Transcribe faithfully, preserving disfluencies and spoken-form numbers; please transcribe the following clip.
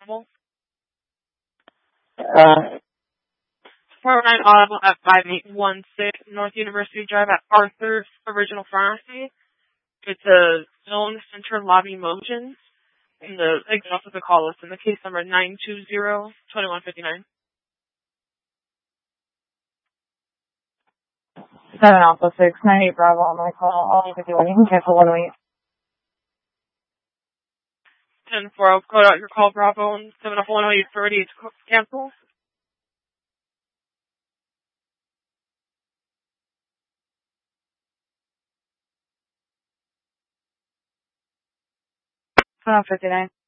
available? Uh, four oh nine Audible at five eight one six North University Drive at Arthur's Original Pharmacy. It's a zone center lobby motion. And the exhaust of the call list in the case number nine two zero, two one five nine. seven Alpha six, nine eight Bravo on my call. All you can do, you can cancel one week. ten four, I'll code out your call, Bravo, and seven Alpha one eight thirty to cancel. seven fifty-nine.